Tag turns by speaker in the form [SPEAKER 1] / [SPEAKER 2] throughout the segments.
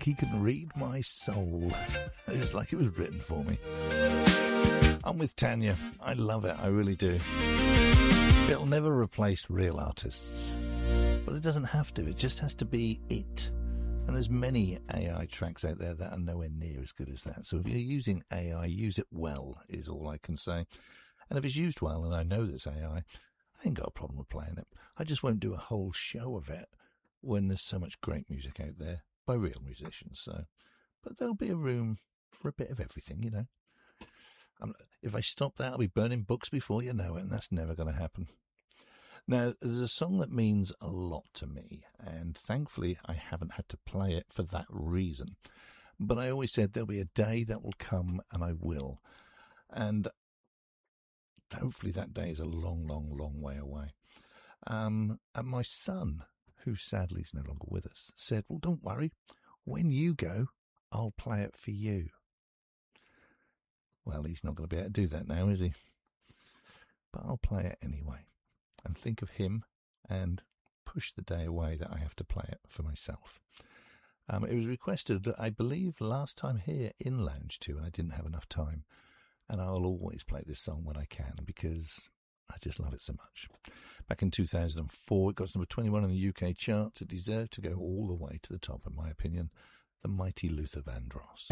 [SPEAKER 1] like he can read my soul. It's like it was written for me. I'm with Tanya. I love it. I really do. It'll never replace real artists. But it doesn't have to. It just has to be it. And there's many AI tracks out there that are nowhere near as good as that. So if you're using AI, use it well, is all I can say. And if it's used well, and I know there's AI, I ain't got a problem with playing it. I just won't do a whole show of it when there's so much great music out there by real musicians. So, but there'll be a room for a bit of everything, you know. If I stop that, I'll be burning books before you know it, and that's never going to happen. Now, there's a song that means a lot to me, and thankfully I haven't had to play it for that reason. But I always said there'll be a day that will come, and I will. And hopefully that day is a long, long, long way away. And my son, who sadly is no longer with us, said, well, don't worry. When you go, I'll play it for you. Well, he's not going to be able to do that now, is he? But I'll play it anyway. And think of him and push the day away that I have to play it for myself. It was requested, I believe, last time here in Lounge 2, and I didn't have enough time. And I'll always play this song when I can because I just love it so much. Back in 2004, it got to number 21 on the UK charts. It deserved to go all the way to the top, in my opinion. The mighty Luther Vandross.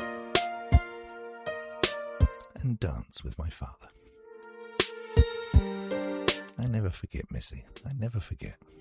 [SPEAKER 1] And Dance with My Father. I never forget, Missy. I never forget.